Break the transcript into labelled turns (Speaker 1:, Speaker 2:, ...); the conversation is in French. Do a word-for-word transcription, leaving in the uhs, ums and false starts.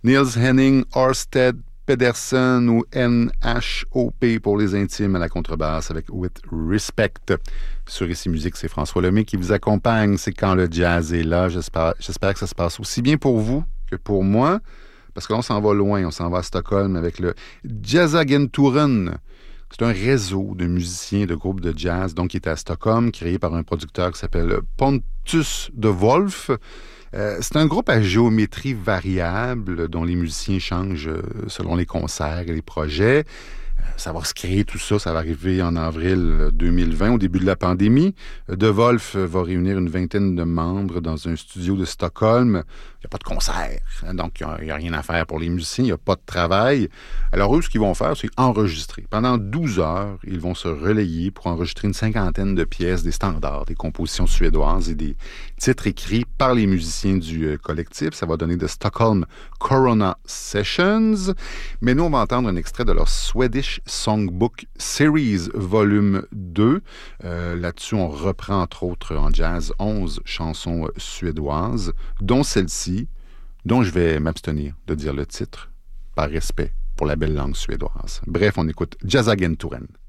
Speaker 1: Niels Henning, Ørsted Pedersen ou N H O P pour les intimes à la contrebasse avec With Respect. Sur Ici Musique, c'est François Lemay qui vous accompagne. C'est Quand le jazz est là. J'espère, j'espère que ça se passe aussi bien pour vous que pour moi, parce que là, on s'en va loin. On s'en va à Stockholm avec le Jazzagenturen. C'est un réseau de musiciens, de groupes de jazz, donc qui est à Stockholm, créé par un producteur qui s'appelle Pontus de Wolf. Euh, c'est un groupe à géométrie variable dont les musiciens changent euh, selon les concerts et les projets. Euh, ça va se créer tout ça, ça va arriver en avril deux mille vingt, au début de la pandémie. De Wolf va réunir une vingtaine de membres dans un studio de Stockholm. Il n'y a pas de concert, hein, donc il n'y a, a rien à faire pour les musiciens, il n'y a pas de travail. Alors eux, ce qu'ils vont faire, c'est enregistrer. Pendant douze heures, ils vont se relayer pour enregistrer une cinquantaine de pièces, des standards, des compositions suédoises et des titres écrits par les musiciens du euh, collectif. Ça va donner de Stockholm Corona Sessions. Mais nous, on va entendre un extrait de leur Swedish Songbook Series Volume deux. Euh, là-dessus, on reprend entre autres en jazz onze chansons suédoises, dont celle-ci, dont je vais m'abstenir de dire le titre, par respect pour la belle langue suédoise. Bref, on écoute Jazzagenturen.